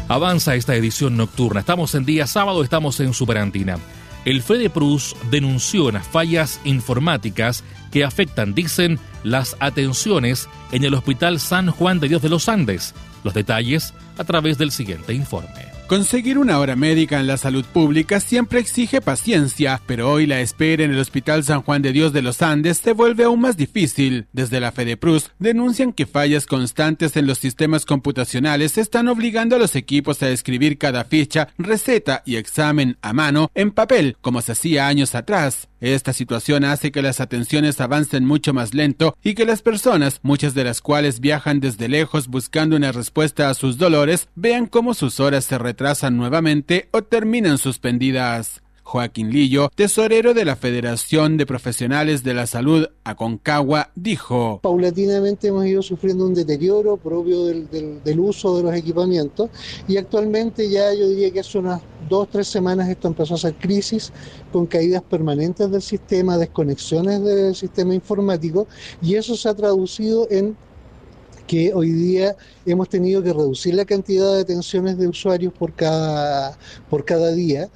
Avanza esta edición nocturna. Estamos en día sábado, estamos en Superandina. El FEDEPRUS denunció unas fallas informáticas que afectan, dicen, las atenciones en el Hospital San Juan de Dios de los Andes. Los detalles a través del siguiente informe. Conseguir una hora médica en la salud pública siempre exige paciencia, pero hoy la espera en el Hospital San Juan de Dios de los Andes se vuelve aún más difícil. Desde la FEDEPRUS denuncian que fallas constantes en los sistemas computacionales están obligando a los equipos a escribir cada ficha, receta y examen a mano en papel, como se hacía años atrás. Esta situación hace que las atenciones avancen mucho más lento y que las personas, muchas de las cuales viajan desde lejos buscando una respuesta a sus dolores, vean cómo sus horas se retrasan nuevamente o terminan suspendidas. Joaquín Lillo, tesorero de la Federación de Profesionales de la Salud Aconcagua, dijo: paulatinamente hemos ido sufriendo un deterioro propio del uso de los equipamientos y actualmente ya yo diría que hace unas 2-3 semanas esto empezó a ser crisis con caídas permanentes del sistema, desconexiones del sistema informático, y eso se ha traducido en que hoy día hemos tenido que reducir la cantidad de atenciones de usuarios por cada día.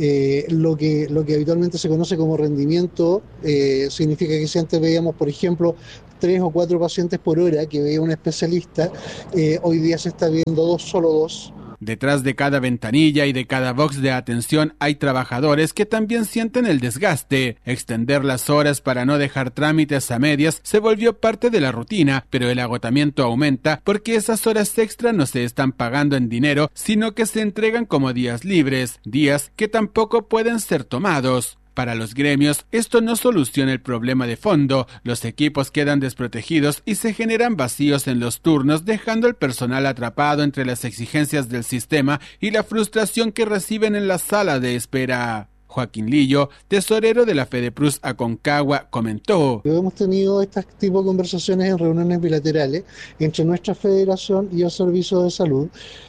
Lo que habitualmente se conoce como rendimiento significa que si antes veíamos, por ejemplo, 3 o 4 pacientes por hora que veía un especialista, hoy día se está viendo solo 2. Detrás de cada ventanilla y de cada box de atención hay trabajadores que también sienten el desgaste. Extender las horas para no dejar trámites a medias se volvió parte de la rutina, pero el agotamiento aumenta porque esas horas extra no se están pagando en dinero, sino que se entregan como días libres, días que tampoco pueden ser tomados. Para los gremios, esto no soluciona el problema de fondo. Los equipos quedan desprotegidos y se generan vacíos en los turnos, dejando al personal atrapado entre las exigencias del sistema y la frustración que reciben en la sala de espera. Joaquín Lillo, tesorero de la FEDEPRUS Aconcagua, comentó: hemos tenido este tipo de conversaciones en reuniones bilaterales entre nuestra federación y el Servicio de Salud,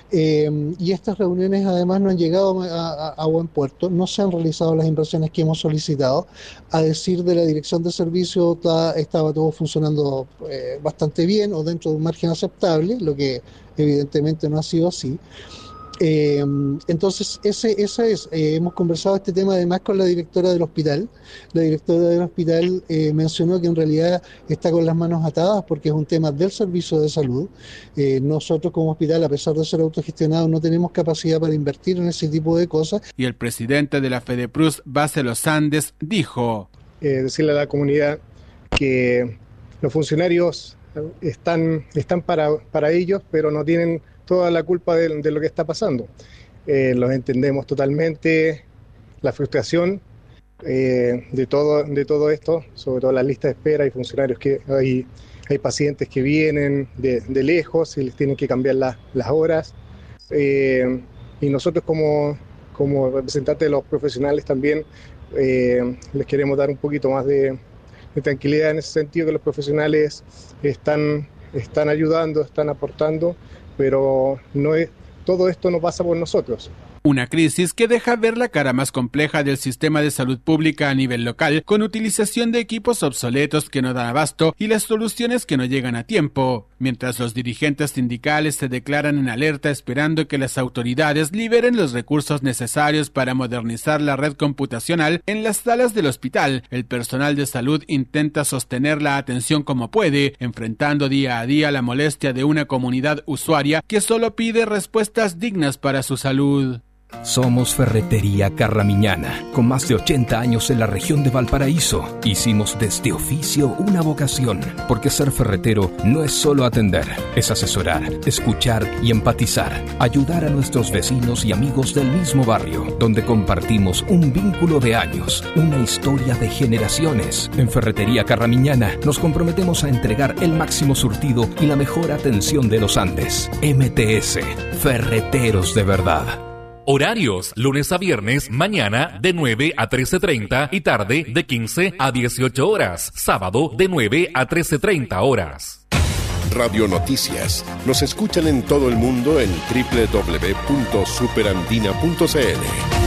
y estas reuniones además no han llegado a buen puerto, no se han realizado las inversiones que hemos solicitado. A decir de la dirección de servicio, estaba todo funcionando bastante bien o dentro de un margen aceptable, lo que evidentemente no ha sido así. Entonces hemos conversado este tema además con la directora del hospital. La directora del hospital mencionó que en realidad está con las manos atadas porque es un tema del servicio de salud. Nosotros como hospital, a pesar de ser autogestionados, no tenemos capacidad para invertir en ese tipo de cosas. Y el presidente de la FEDEPRUS, Base Los Andes, dijo: decirle a la comunidad que los funcionarios están para ellos, pero no tienen toda la culpa de lo que está pasando. Los entendemos totalmente, la frustración de todo esto, sobre todo la lista de espera y funcionarios que hay pacientes que vienen de lejos y les tienen que cambiar las horas. Y nosotros como representantes de los profesionales también les queremos dar un poquito más de tranquilidad en ese sentido, que los profesionales están ayudando, están aportando, pero todo esto no pasa por nosotros. Una crisis que deja ver la cara más compleja del sistema de salud pública a nivel local, con utilización de equipos obsoletos que no dan abasto y las soluciones que no llegan a tiempo. Mientras los dirigentes sindicales se declaran en alerta esperando que las autoridades liberen los recursos necesarios para modernizar la red computacional, en las salas del hospital, el personal de salud intenta sostener la atención como puede, enfrentando día a día la molestia de una comunidad usuaria que solo pide respuestas dignas para su salud. Somos Ferretería Carramiñana, con más de 80 años en la región de Valparaíso. Hicimos de este oficio una vocación, porque ser ferretero no es solo atender, es asesorar, escuchar y empatizar, ayudar a nuestros vecinos y amigos del mismo barrio, donde compartimos un vínculo de años, una historia de generaciones. En Ferretería Carramiñana nos comprometemos a entregar el máximo surtido y la mejor atención de los Andes. MTS, Ferreteros de verdad. Horarios, lunes a viernes, mañana de 9 a 13:30 y tarde de 15 a 18 horas. Sábado de 9 a 13:30 horas. Radio Noticias. Nos escuchan en todo el mundo en www.superandina.cl.